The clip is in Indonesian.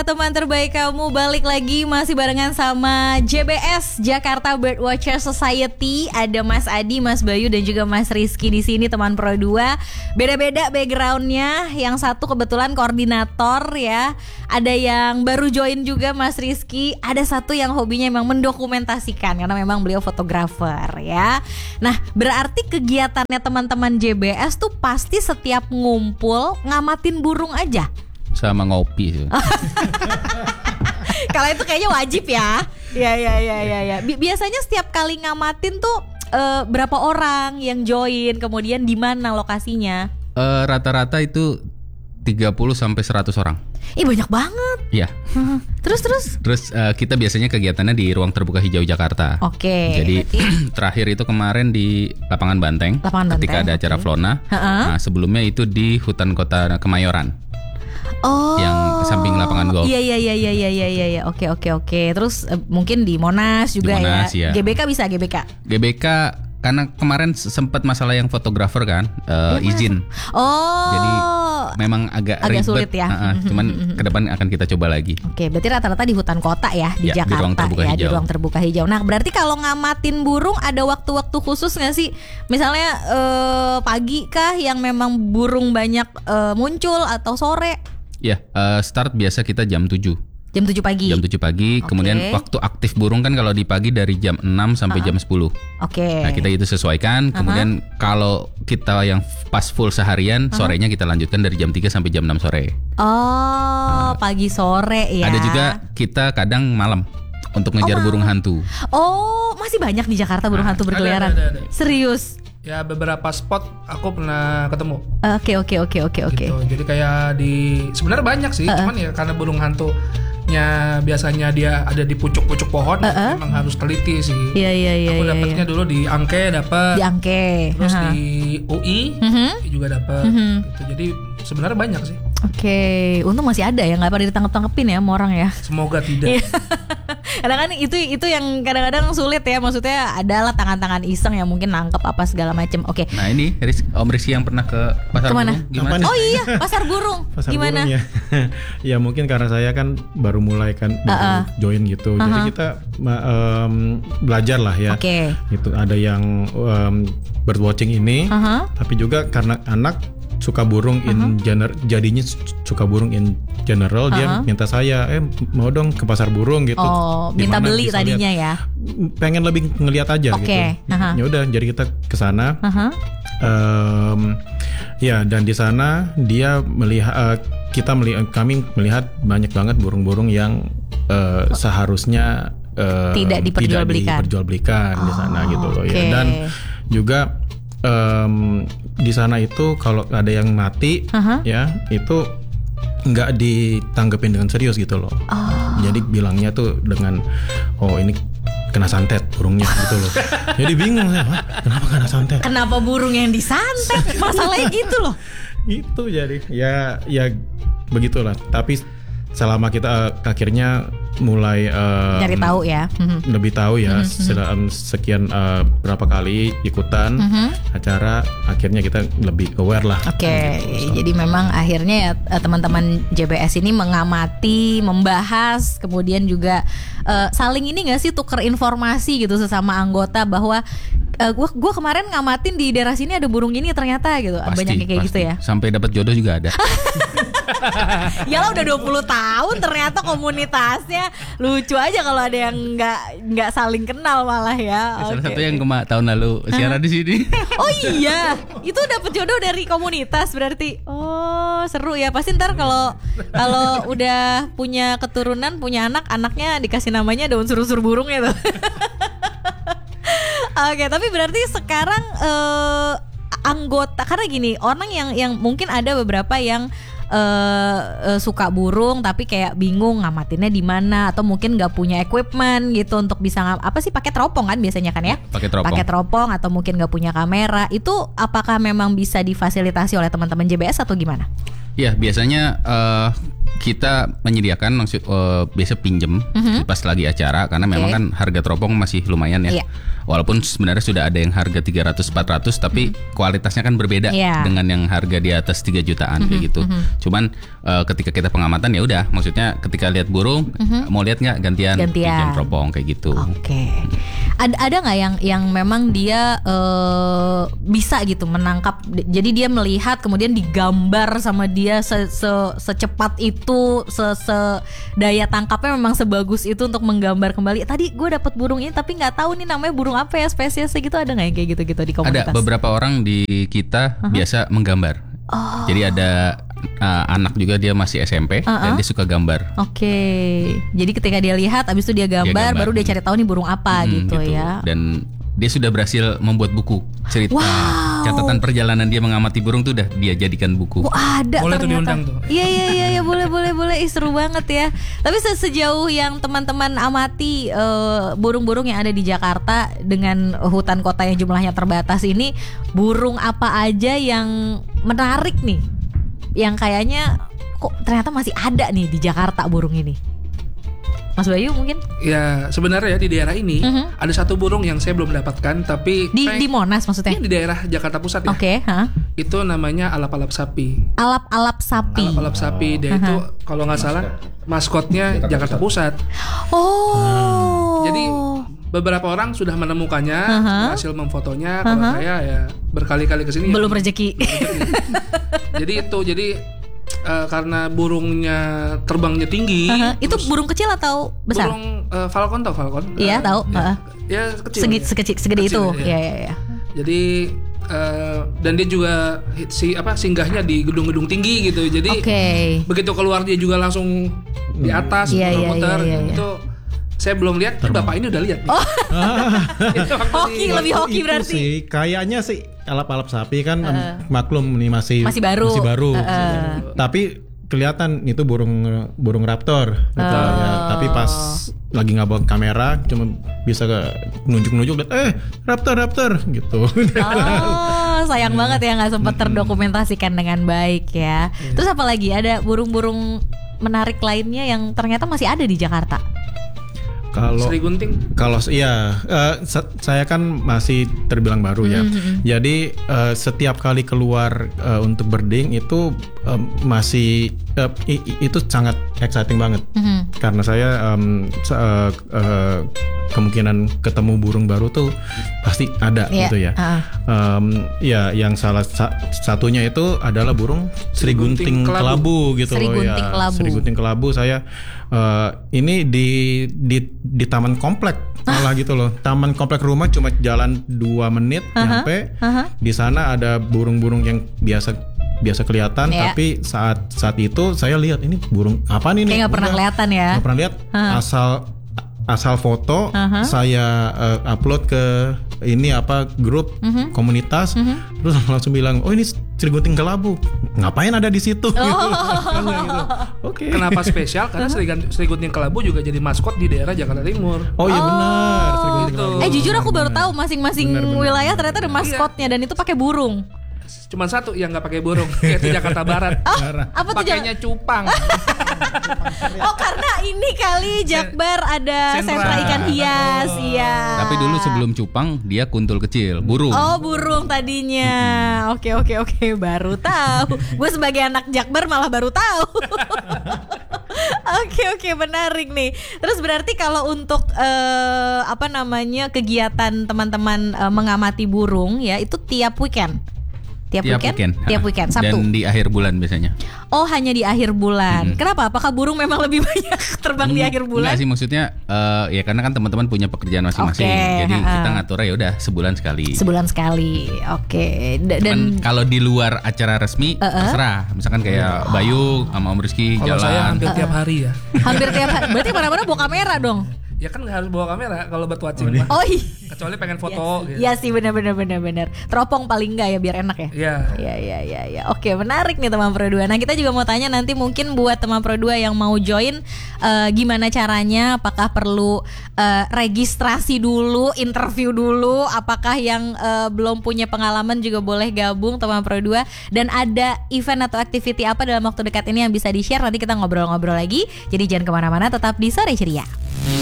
Teman terbaik kamu balik lagi masih barengan sama JBS Jakarta Birdwatcher Society. Ada Mas Adi, Mas Bayu dan juga Mas Rizky di sini teman Pro 2. Beda-beda backgroundnya. Yang satu kebetulan koordinator ya. Ada yang baru join juga Mas Rizky. Ada satu yang hobinya memang mendokumentasikan karena memang beliau fotografer ya. Nah, berarti kegiatannya teman-teman JBS tuh pasti setiap ngumpul ngamatin burung aja. Sama ngopi sih. Kalau itu kayaknya wajib ya. Ya. Biasanya setiap kali ngamatin tuh berapa orang yang join, kemudian di mana lokasinya? Rata-rata itu 30 sampai 100 orang. Ih, banyak banget. Iya. Terus kita biasanya kegiatannya di Ruang Terbuka Hijau Jakarta. Oke. Jadi terakhir itu kemarin di Lapangan Banteng. Ketika ada acara Flona. Nah, sebelumnya itu di Hutan Kota Kemayoran. Oh, yang samping lapangan golf. Iya. Oke. Terus mungkin di Monas juga di Monas, ya. GBK bisa GBK karena kemarin sempat masalah yang fotografer kan izin. Oh. Jadi memang agak ribet, sulit ya. Cuman ke depan akan kita coba lagi. Oke, berarti rata-rata di hutan kota ya di Jakarta di ruang terbuka hijau. Di ruang terbuka hijau. Nah, berarti kalau ngamatin burung ada waktu-waktu khusus nggak sih? Misalnya pagi kah yang memang burung banyak muncul atau sore? Ya, start biasa kita jam 7. Jam 7 pagi. Okay. Kemudian waktu aktif burung kan kalau di pagi dari jam 6 sampai jam 10. Oke. Nah, kita itu sesuaikan. Kemudian kalau kita yang pas full seharian, sorenya kita lanjutkan dari jam 3 sampai jam 6 sore. Oh, pagi sore ya. Ada juga kita kadang malam untuk ngejar burung hantu. Oh, masih banyak di Jakarta burung hantu berkeliaran. Ada. Serius? Ya, beberapa spot aku pernah ketemu. Oke. Gitu. Jadi kayak sebenarnya banyak sih, cuman ya karena burung hantunya biasanya dia ada di pucuk-pucuk pohon, memang harus teliti sih. Iya. Aku dapatnya dulu di Angke dapat. Di Angke. Terus di UI juga dapat. Gitu. Jadi sebenarnya banyak sih. Oke, untung masih ada ya, nggak pada ditangkep-tangkepin ya sama orang ya. Semoga tidak. Kadang-kadang itu yang kadang-kadang sulit ya, maksudnya adalah tangan-tangan iseng yang mungkin nangkep apa segala macam. Oke. Nah ini Om Rizky yang pernah ke pasar Kemana? burung gimana? Oh iya, pasar burung. Gimana? Burung, ya. Ya mungkin karena saya kan baru mulai kan baru join gitu. Jadi kita belajar lah ya. Oke. Gitu ada yang birdwatching ini, tapi juga karena anak suka burung in general, jadinya suka burung in general, dia minta saya mau dong ke pasar burung gitu. Oh, minta beli tadinya ya. Pengen lebih ngelihat aja gitu. Ya udah, jadi kita ke sana. Ya, dan di sana dia melihat kami melihat banyak banget burung-burung yang seharusnya tidak diperjualbelikan di sana gitu loh ya. Dan juga di sana itu kalau ada yang mati ya itu nggak ditanggepin dengan serius gitu loh. Jadi bilangnya tuh dengan ini kena santet burungnya gitu loh. Jadi bingung ya, kenapa kena santet? Kenapa burung yang disantet? Masalahnya gitu loh. Itu jadi ya begitulah. Tapi selama kita akhirnya mulai cari tahu ya, lebih tahu ya, sekian berapa kali ikutan acara, akhirnya kita lebih aware lah. Oke. Jadi memang akhirnya ya teman-teman JBS ini mengamati, membahas, kemudian juga saling ini nggak sih tuker informasi gitu sesama anggota bahwa gue kemarin ngamatin di daerah sini ada burung ini ternyata gitu. Banyak kayak gitu ya. Sampai dapat jodoh juga ada. Yalah udah 20 tahun ternyata komunitasnya. Lucu aja kalau ada yang nggak saling kenal malah ya. Salah satu yang tahun lalu siaran di sini. Oh iya, itu dapet jodoh dari komunitas berarti. Oh seru ya. Pasti ntar kalau udah punya keturunan, punya anaknya dikasih namanya daun surur burung ya tuh. Oke, tapi berarti sekarang anggota, karena gini, orang yang mungkin ada beberapa yang suka burung tapi kayak bingung ngamatinnya di mana, atau mungkin nggak punya equipment gitu untuk bisa pakai teropong kan biasanya kan ya, pakai teropong atau mungkin nggak punya kamera. Itu apakah memang bisa difasilitasi oleh teman-teman JBS atau gimana? Ya biasanya kita menyediakan biasa pinjem pas lagi acara karena memang kan harga teropong masih lumayan ya. Walaupun sebenarnya sudah ada yang harga 300-400 tapi kualitasnya kan berbeda dengan yang harga di atas 3 jutaan kayak gitu. Cuman ketika kita pengamatan ya udah, maksudnya ketika lihat burung mau lihat nggak gantian pinjam teropong kayak gitu. Oke. Ada nggak yang memang dia bisa gitu menangkap, jadi dia melihat kemudian digambar sama dia secepat itu, daya tangkapnya memang sebagus itu untuk menggambar kembali. Tadi gue dapet burung ini tapi nggak tahu nih namanya burung apa ya, spesiesnya gitu, ada nggak yang kayak gitu-gitu di komunitas? Ada beberapa orang di kita biasa menggambar. Jadi ada anak juga, dia masih SMP dan dia suka gambar. Oke. Jadi ketika dia lihat, abis itu dia gambar, baru dia cari tahu nih burung apa gitu ya. Dan dia sudah berhasil membuat buku cerita catatan perjalanan dia mengamati burung tuh udah dia jadikan buku. Ada boleh ternyata. Tuh diundang tuh. Iya boleh. Ih, seru banget ya. Tapi sejauh yang teman-teman amati burung-burung yang ada di Jakarta dengan hutan kota yang jumlahnya terbatas ini, burung apa aja yang menarik nih? Yang kayaknya kok ternyata masih ada nih di Jakarta burung ini. Mas Bayu mungkin? Ya sebenarnya di daerah ini ada satu burung yang saya belum dapatkan, tapi di Monas maksudnya? Di daerah Jakarta Pusat ya. Oke. Itu namanya alap-alap sapi. Alap-alap sapi. Alap-alap sapi. Dia itu kalau nggak salah maskotnya Jakarta Pusat. Jadi beberapa orang sudah menemukannya, berhasil memfotonya. Kalau saya ya berkali-kali kesini. Belum rezeki. Jadi karena burungnya terbangnya tinggi. Itu burung kecil atau besar? Burung falcon tau falcon? Iya tahu. Ya kecil. Segede itu. Iya. Jadi dan dia juga singgahnya di gedung-gedung tinggi gitu. Jadi begitu keluar dia juga langsung di atas muter. Itu saya belum lihat, tapi bapak ini udah lihat. Lebih hoki berarti. Sih, kayaknya sih alap-alap sapi kan maklum nih masih baru. Tapi kelihatan itu burung raptor gitu ya. Tapi pas lagi nggak bawa kamera cuma bisa nunjuk raptor gitu. Sayang banget ya nggak sempat terdokumentasikan dengan baik ya. Terus apalagi ada burung-burung menarik lainnya yang ternyata masih ada di Jakarta? Sri Gunting. Saya kan masih terbilang baru ya. Jadi setiap kali keluar untuk birding itu masih itu sangat exciting banget. Karena saya kemungkinan ketemu burung baru tuh pasti ada gitu ya. Ya yang salah satunya itu adalah burung Sri Gunting Kelabu gitu loh ya. Sri Gunting Kelabu saya ini di taman komplek malah gitu loh. Taman komplek rumah cuma jalan 2 menit nyampe. Di sana ada burung-burung yang biasa kelihatan, tapi saat itu saya lihat ini burung apa nih? Kayak nggak pernah kelihatan ya? Nggak pernah lihat. Asal foto saya upload ke grup komunitas, terus langsung bilang, oh ini Sri Gunting Kelabu, ngapain ada di situ? Oke. Kenapa spesial? Karena Sri Gunting Kelabu juga jadi maskot di daerah Jakarta Timur. Oh iya benar. Sri Gunting Kelabu. Jujur aku baru tahu masing-masing wilayah ternyata ada maskotnya dan itu pakai burung. Cuman satu yang nggak pakai burung, yaitu Jakarta Barat. Apa tuh? Pakainya cupang. Karena ini kali Jakbar ada sentra ikan hias, iya. Tapi dulu sebelum cupang dia kuntul kecil, burung. Burung tadinya. Oke, baru tahu. Gue sebagai anak Jakbar malah baru tahu. Oke, menarik nih. Terus berarti kalau untuk kegiatan teman-teman mengamati burung ya itu tiap weekend. Tiap weekend Sabtu. Dan di akhir bulan biasanya. Oh, hanya di akhir bulan. Kenapa? Apakah burung memang lebih banyak terbang di akhir bulan? Enggak sih, maksudnya ya karena kan teman-teman punya pekerjaan masing-masing. Jadi kita ngatur ya udah sebulan sekali. Oke. Dan kalau di luar acara resmi terserah. Misalkan kayak Bayu sama Om Rizky jalan. Kalau saya hampir tiap hari ya. Hampir tiap hari. Berarti mana-mana bawa kamera dong. Ya kan nggak harus bawa kamera kalau buat watching. Oh iya. Kecuali pengen foto. Iya sih benar. Teropong paling enggak ya biar enak ya. Iya. Oke, menarik nih teman Pro 2. Nah, kita juga mau tanya nanti mungkin buat teman Pro 2 yang mau join gimana caranya? Apakah perlu registrasi dulu, interview dulu? Apakah yang belum punya pengalaman juga boleh gabung teman Pro 2? Dan ada event atau activity apa dalam waktu dekat ini yang bisa di-share? Nanti kita ngobrol-ngobrol lagi. Jadi jangan kemana-mana, tetap di Sore Ceria.